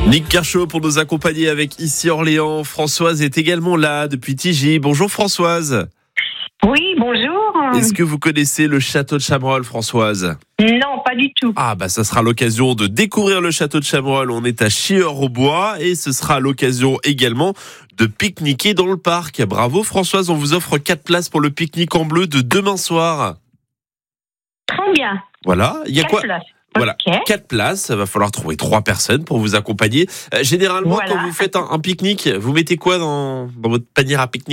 Nick Kershaw pour nous accompagner avec Ici Orléans. Françoise est également là depuis Tigy. Bonjour Françoise. Oui, bonjour. Est-ce que vous connaissez le château de Chabrol, Françoise ? Non, pas du tout. Ça sera l'occasion de découvrir le château de Chabrol. On est à Chieur-au-Bois et ce sera l'occasion également de pique-niquer dans le parc. Bravo Françoise, on vous offre 4 places pour le pique-nique en bleu de demain soir. Très bien. Voilà, il y a 4 quoi places. Voilà, Okay. 4 places, il va falloir trouver 3 personnes pour vous accompagner. Généralement, Voilà. quand vous faites un pique-nique, vous mettez quoi dans votre panier à pique-nique ?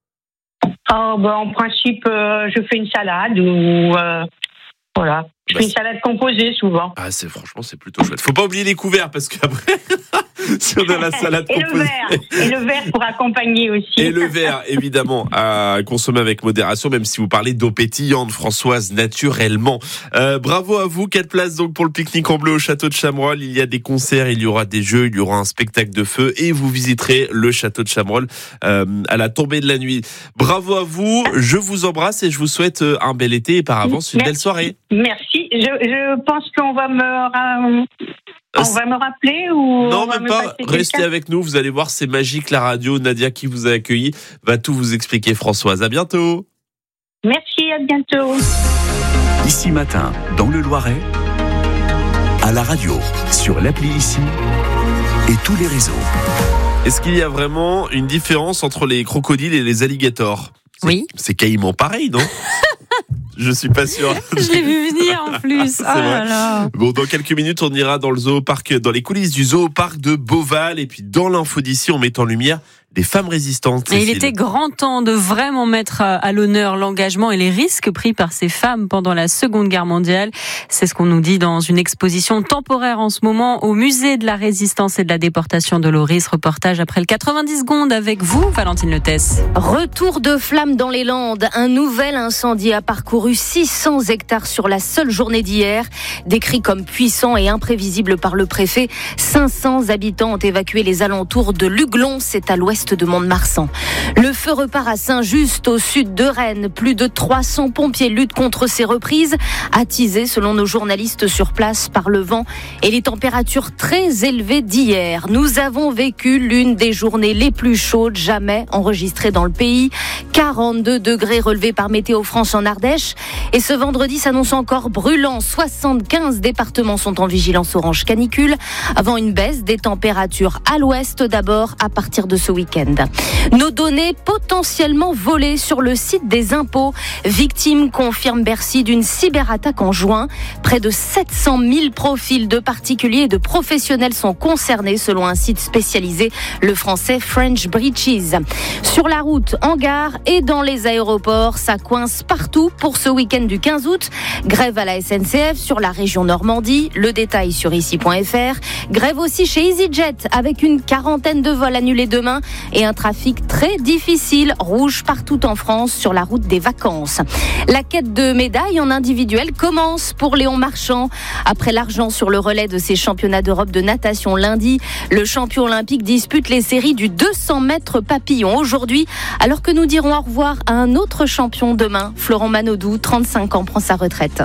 En principe, je fais une salade ou voilà. Je fais une salade composée souvent. Franchement, c'est plutôt chouette. Faut pas oublier les couverts parce qu'après, si on a la salade composée. Et le verre pour accompagner aussi. Et le verre, évidemment, à consommer avec modération, même si vous parlez d'eau pétillante, Françoise, naturellement. Bravo à vous. 4 places donc pour le pique-nique en bleu au château de Chabrol. Il y a des concerts, il y aura des jeux, il y aura un spectacle de feu et vous visiterez le château de Chabrol à la tombée de la nuit. Bravo à vous. Je vous embrasse et je vous souhaite un bel été et par avance une belle soirée. Merci. Je pense qu'on va me rappeler ou non, on va même me pas. passer Restez quelqu'un. avec nous. Vous allez voir, c'est magique. La radio, Nadia qui vous a accueilli va tout vous expliquer. Françoise, à bientôt. Merci, à bientôt. Ici Matin, dans le Loiret, à la radio, sur l'appli Ici et tous les réseaux. Est-ce qu'il y a vraiment une différence entre les crocodiles et les alligators ? Oui. C'est quasiment pareil, non ? Je suis pas sûr. Je l'ai vu venir en plus. C'est vrai. Là. Bon, dans quelques minutes, on ira dans le zooparc, dans les coulisses du zooparc de Beauval. Et puis, dans l'info d'ici, on met en lumière des femmes résistantes. Et il était grand temps de vraiment mettre à l'honneur l'engagement et les risques pris par ces femmes pendant la Seconde Guerre mondiale. C'est ce qu'on nous dit dans une exposition temporaire en ce moment au musée de la résistance et de la déportation de Loris. Reportage après le 90 secondes avec vous, Valentine Letès. Retour de flammes dans les Landes. Un nouvel incendie a parcouru 600 hectares sur la seule journée d'hier. Décrit comme puissant et imprévisible par le préfet, 500 habitants ont évacué les alentours de Luglon, c'est à l'ouest de Mont-de-Marsan. Le feu repart à Saint-Just, au sud de Rennes. Plus de 300 pompiers luttent contre ces reprises, attisées selon nos journalistes sur place par le vent et les températures très élevées d'hier. Nous avons vécu l'une des journées les plus chaudes jamais enregistrées dans le pays. 42 degrés relevés par Météo France en Ardèche. Et ce vendredi s'annonce encore brûlant. 75 départements sont en vigilance orange canicule, avant une baisse des températures à l'ouest d'abord à partir de ce week-end. Nos données potentiellement volées sur le site des impôts. Victime, confirme Bercy, d'une cyberattaque en juin. Près de 700 000 profils de particuliers et de professionnels sont concernés selon un site spécialisé, le français French Breaches. Sur la route, en gare et dans les aéroports, ça coince partout pour ce week-end du 15 août. Grève à la SNCF sur la région Normandie. Le détail sur ici.fr. Grève aussi chez EasyJet avec une 40aine de vols annulés demain et un trafic très difficile, rouge partout en France sur la route des vacances. La quête de médailles en individuel commence pour Léon Marchand. Après l'argent sur le relais de ses championnats d'Europe de natation lundi, le champion olympique dispute les séries du 200 mètres papillon aujourd'hui, alors que nous dirons au revoir à un autre champion demain. Florent Manodou, 35 ans, prend sa retraite.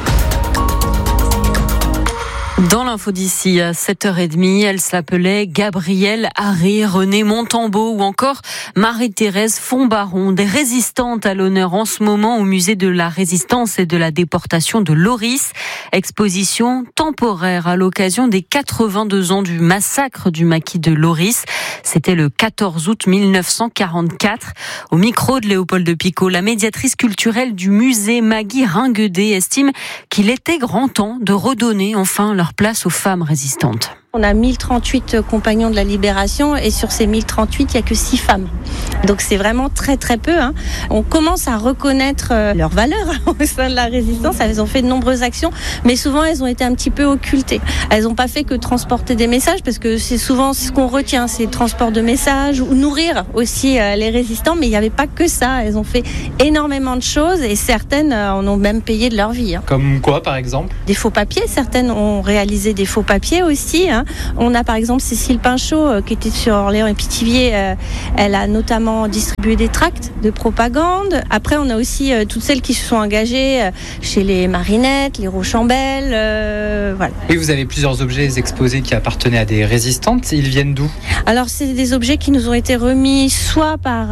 Dans l'info d'ici à 7h30, elle s'appelait Gabrielle Harry, Renée Montambeau ou encore Marie-Thérèse Fonbaron, des résistantes à l'honneur en ce moment au musée de la résistance et de la déportation de Loris. Exposition temporaire à l'occasion des 82 ans du massacre du maquis de Loris. C'était le 14 août 1944. Au micro de Léopold Picot, la médiatrice culturelle du musée Maggie Ringuedet estime qu'il était grand temps de redonner enfin leur place aux femmes résistantes. On a 1038 compagnons de la libération et sur ces 1038, il n'y a que 6 femmes. Donc c'est vraiment très très peu. On commence à reconnaître leurs valeurs au sein de la résistance. Elles ont fait de nombreuses actions, mais souvent elles ont été un petit peu occultées. Elles n'ont pas fait que transporter des messages, parce que c'est souvent ce qu'on retient, c'est le transport de messages ou nourrir aussi les résistants, mais il n'y avait pas que ça. Elles ont fait énormément de choses et certaines en ont même payé de leur vie. Comme quoi par exemple ? Des faux papiers, certaines ont réalisé des faux papiers aussi. hein. On a par exemple Cécile Pinchot qui était sur Orléans et Pithiviers. Elle a notamment distribué des tracts de propagande. Après, on a aussi toutes celles qui se sont engagées chez les Marinettes, les Rochambeau. Voilà. Oui, vous avez plusieurs objets exposés qui appartenaient à des résistantes. Ils viennent d'où ? Alors, c'est des objets qui nous ont été remis soit par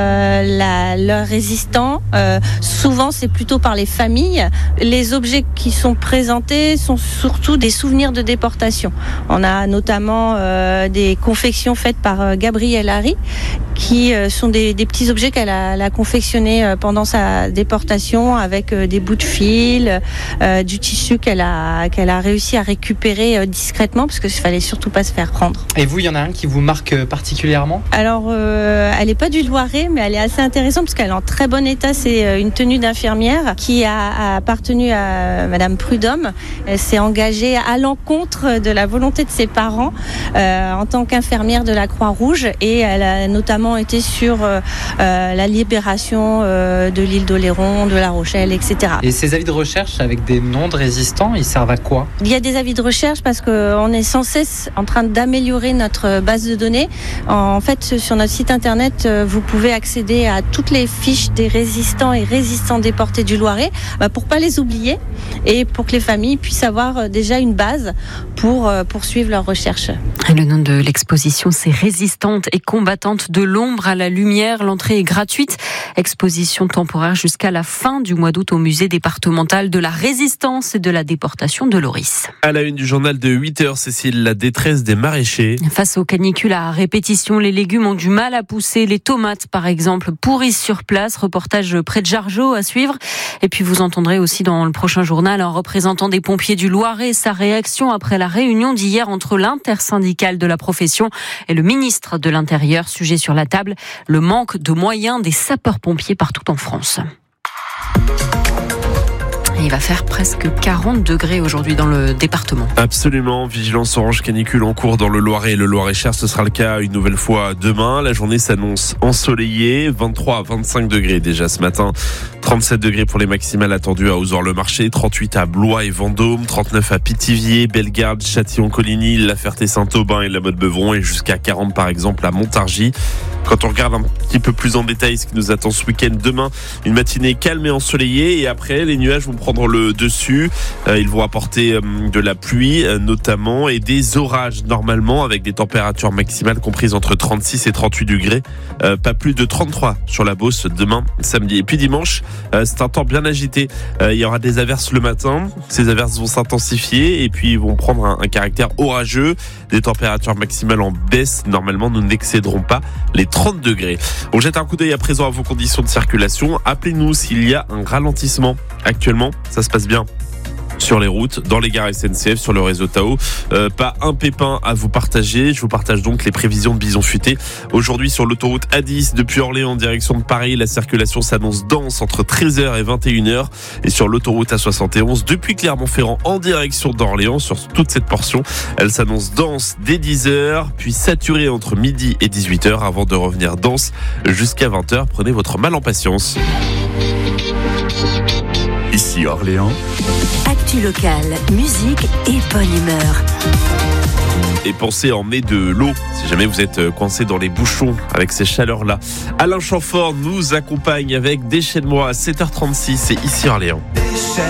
leurs résistants, souvent c'est plutôt par les familles. Les objets qui sont présentés sont surtout des souvenirs de déportation. On a notamment des confections faites par Gabrielle Harry, qui sont des petits objets qu'elle a confectionnés pendant sa déportation avec des bouts de fil, du tissu qu'elle a réussi à récupérer discrètement parce qu'il ne fallait surtout pas se faire prendre. Et vous, il y en a un qui vous marque particulièrement ? Alors, elle n'est pas du Loiret, mais elle est assez intéressante parce qu'elle est en très bon état. C'est une tenue d'infirmière qui a appartenu à Madame Prudhomme. Elle s'est engagée à l'encontre de la volonté de ses parents en tant qu'infirmière de la Croix-Rouge, et elle a notamment été sur la libération de l'île d'Oléron, de La Rochelle, etc. Et ces avis de recherche avec des noms de résistants, ils servent à quoi ? Il y a des avis de recherche parce qu'on est sans cesse en train d'améliorer notre base de données. En fait, sur notre site internet, vous pouvez accéder à toutes les fiches des résistants et résistantes déportés du Loiret, pour pas les oublier et pour que les familles puissent avoir déjà une base pour poursuivre leurs recherches. Et le nom de l'exposition, c'est Résistantes et combattantes de l'ombre à la lumière. L'entrée est gratuite. Exposition temporaire jusqu'à la fin du mois d'août au musée départemental de la Résistance et de la déportation de Loris. À la une du journal de 8h, Cécile, la détresse des maraîchers. Face aux canicules à répétition, les légumes ont du mal à pousser. Les tomates, par exemple, pourrissent sur place. Reportage près de Jargeau à suivre. Et puis vous entendrez aussi dans le prochain journal un représentant des pompiers du Loiret, sa réaction après la réunion d'hier entre l'intersyndicale de la profession et le ministre de l'Intérieur. Sujet sur la table, le manque de moyens des sapeurs-pompiers partout en France. Il va faire presque 40 degrés aujourd'hui dans le département. Absolument, vigilance orange canicule en cours dans le Loiret et le Loir-et-Cher. Ce sera le cas une nouvelle fois demain. La journée s'annonce ensoleillée, 23 à 25 degrés déjà ce matin. 37 degrés pour les maximales attendues à Ozore-le-Marché, 38 à Blois et Vendôme, 39 à Pithiviers, Bellegarde, Châtillon-Coligny, La Ferté-Saint-Aubin et la Motte-Beuvron, et jusqu'à 40 par exemple à Montargis. Quand on regarde un petit peu plus en détail ce qui nous attend ce week-end, demain, une matinée calme et ensoleillée, et après les nuages vont prendre le dessus. Ils vont apporter de la pluie notamment et des orages normalement, avec des températures maximales comprises entre 36 et 38 degrés. Pas plus de 33 sur la Beauce demain samedi. Et puis dimanche, c'est un temps bien agité. Il y aura des averses le matin. Ces averses vont s'intensifier et puis vont prendre un caractère orageux. Des températures maximales en baisse. Normalement, nous n'excéderons pas les 30 degrés. On jette un coup d'œil à présent à vos conditions de circulation. Appelez-nous s'il y a un ralentissement. Actuellement, ça se passe bien sur les routes, dans les gares SNCF, sur le réseau Tao. Pas un pépin à vous partager. Je vous partage donc les prévisions de Bison Futé. Aujourd'hui, sur l'autoroute A10, depuis Orléans en direction de Paris, la circulation s'annonce dense entre 13h et 21h. Et sur l'autoroute A71, depuis Clermont-Ferrand en direction d'Orléans, sur toute cette portion, elle s'annonce dense dès 10h, puis saturée entre midi et 18h, avant de revenir dense jusqu'à 20h. Prenez votre mal en patience. Ici Orléans. Actu locale, musique et bonne humeur. Et pensez à emmener de l'eau si jamais vous êtes coincé dans les bouchons avec ces chaleurs-là. Alain Chamfort nous accompagne avec Déchaîne-moi à 7h36 et Ici Orléans.